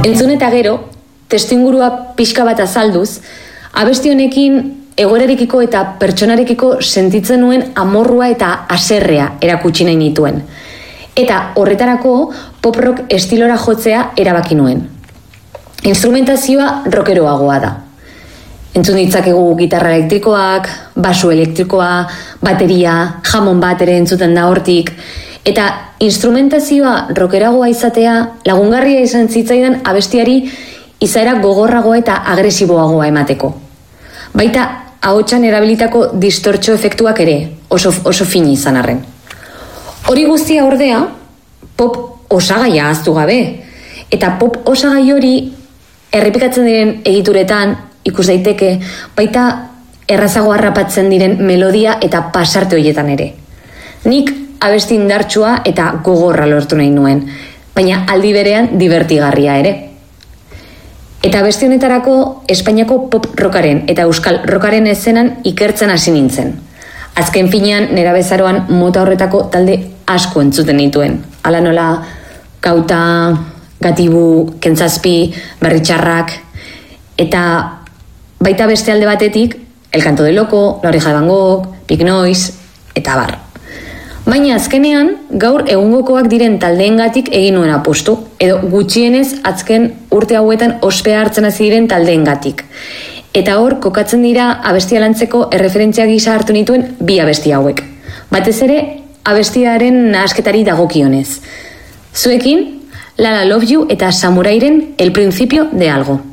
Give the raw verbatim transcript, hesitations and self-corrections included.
Entzun eta gero, testuingurua pixka bat azalduz, abesti honekin egoerarekiko eta pertsonarekiko sentitzen nuen amorrua eta haserrea erakutsi nahi nituen. Eta horretarako pop rock estilora jotzea erabaki nuen. Instrumentazioa rockeroagoa da. Entzun ditzakegu gitarra elektrikoak, basu elektrikoa, bateria, jamon bat ere entzuten da hortik, eta instrumentazioa rockeragoa izatea lagungarria izan zitzaidan abestiari izaera gogorragoa eta agresiboagoa emateko. Baita ahotsan erabilitako distortxo efektuak ere oso, oso fini izan arren. Hori guztia ordea, pop osagaia ahaztu gabe, eta pop osagai hori errepikatzen diren egituretan ikus daiteke, baita errazago harrapatzen diren melodia eta pasarte horietan ere. Nik abesti indartsua eta gogorra lortu nahi nuen, baina aldi berean divertigarria ere. Eta abesti honetarako Espainiako pop rockaren eta euskal rockaren eszenan ikertzen hasi nintzen. Azken finean, nera bezaroan mota horretako talde asko entzuten nituen. Hala nola, Kauta, Gatibu, Kentzazpi, Berritxarrak, eta baita beste alde batetik, El Canto de Loco, La Oreja de Van Gogh, Big Noise, eta bar. Baina azkenean, gaur egungokoak diren taldeengatik egin nuen apustu, edo gutxienez azken urte hauetan ospea hartzen hasi diren taldeengatik. Eta hor, kokatzen dira abestia lantzeko erreferentzia gisa hartu nituen bi abesti hauek. Batez ere, abestiaren nahasketari dagokionez. Zuekin, La La Love You eta Samurairen El Principio de Algo.